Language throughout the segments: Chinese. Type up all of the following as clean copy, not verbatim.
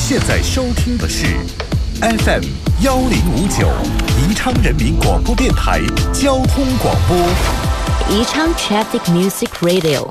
现在收听的是 FM 1059宜昌人民广播电台交通广播。 宜昌 Traffic Music Radio。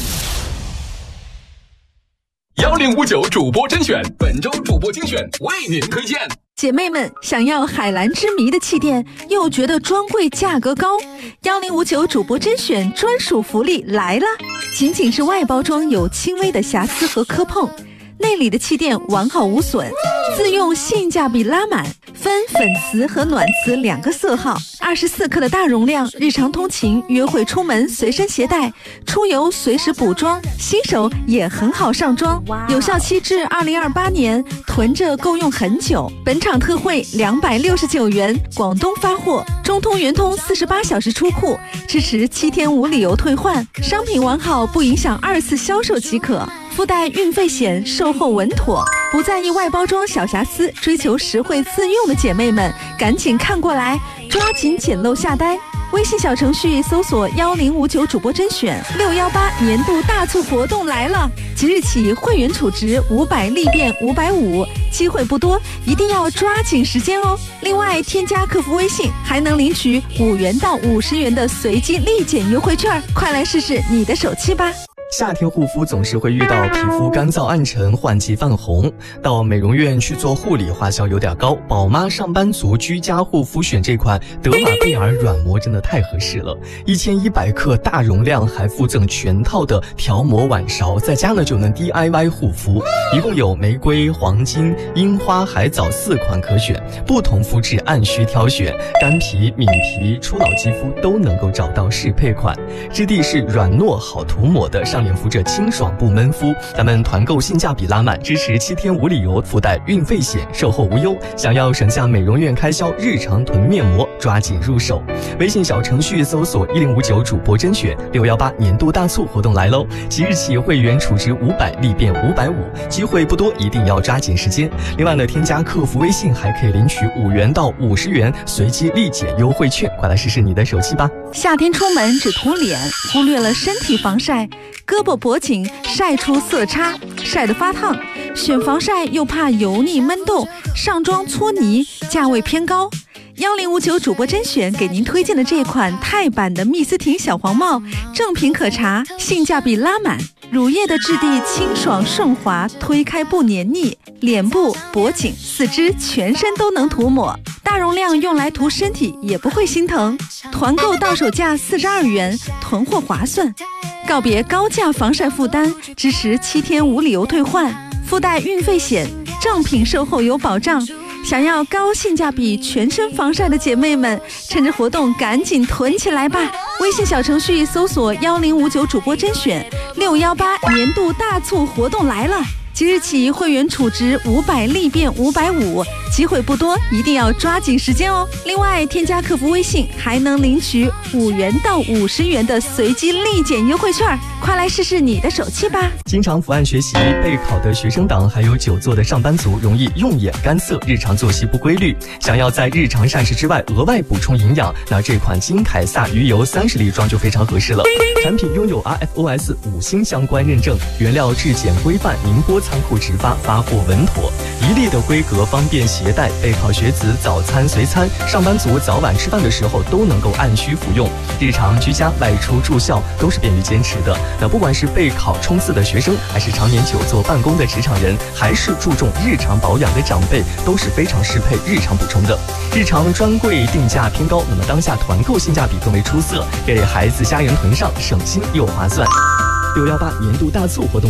1059主播甄选，本周主播精选为您推荐。 姐妹们，想要海蓝之谜的气垫，又觉得专柜价格高，1059主播甄选专属福利来了！仅仅是外包装有轻微的瑕疵和磕碰，内里的气垫完好无损，自用性价比拉满，分粉瓷和暖瓷2个色号，24克的大容量，日常通勤、约会出门随身携带，出游随时补妆，新手也很好上妆。有效期至2028年，囤着够用很久。本场特惠269元，广东发货，中通、圆通48小时出库，支持7天无理由退换，商品完好不影响2次销售即可。附带运费险，售后稳妥。不在意外包装小瑕疵，追求实惠自用的姐妹们，赶紧看过来，抓紧捡漏下单。微信小程序搜索1059主播甄选，618年度大促活动来了！即日起会员储值500立变550，机会不多，一定要抓紧时间哦。另外，添加客服微信还能领取5元到50元的随机立减优惠券，快来试试你的手气吧！ 夏天护肤总是会遇到皮肤干燥暗沉、换季泛红，到美容院去做护理花销有点高。宝妈上班族居家护肤选这款德玛贝尔软膜真的太合适了，1100克大容量，还附赠全套的调膜碗勺，在家呢就能 DIY 护肤。一共有玫瑰、黄金、樱花、海藻4款可选，不同肤质按需挑选，干皮、敏皮、初老肌肤都能够找到适配款，质地是软糯好涂抹的，上脸敷着清爽不闷肤。咱们团购性价比拉满，支持7天无理由，附带运费险，售后无忧。想要省下美容院开销，日常囤面膜，抓紧入手。微信小程序搜索1059主播甄选，618年度大促活动来喽！即日起会员储值500立变550，机会不多，一定要抓紧时间。另外呢，添加客服微信还可以领取5元到50元随机立减优惠券，快来试试你的手气吧！ 夏天出门只涂脸，忽略了身体防晒，胳膊脖颈晒出色差，晒得发烫，选防晒又怕油腻闷痘，上妆搓泥，价位偏高。1059主播甄选给您推荐的这款钛版的蜜丝婷小黄帽，正品可查，性价比拉满，乳液的质地清爽顺滑，推开不黏腻，脸部、脖颈、四肢、全身都能涂抹，大容量用来涂身体也不会心疼。团购到手价42元，囤货划算。告别高价防晒负担，支持7天无理由退换，附带运费险，正品售后有保障。想要高性价比全身防晒的姐妹们，趁着活动赶紧囤起来吧！微信小程序搜索1059主播甄选，618年度大促活动来了！即日起会员储值500立变550，机会不多，一定要抓紧时间哦。另外，添加客服微信还能领取5元到50元的随机立减优惠券，快来试试你的手气吧！ 经常伏案学习、备考的学生党，还有久坐的上班族，容易用眼干涩，日常作息不规律，想要在日常膳食之外额外补充营养，那这款金凯撒鱼油30粒装就非常合适了。产品拥有 RFOS 5星相关认证，原料质检规范，宁波仓库直发，发货稳妥，1粒的规格，方便携带。备考学子早餐随餐，上班族早晚吃饭的时候都能够按需服用，日常居家、外出住校都是便于坚持的。那不管是备考冲刺的学生，还是常年久坐办公的职场人，还是注重日常保养的长辈，都是非常适配日常补充的。日常专柜定价偏高，那么当下团购性价比更为出色，给孩子家人囤上，省心又划算。618年度大促活动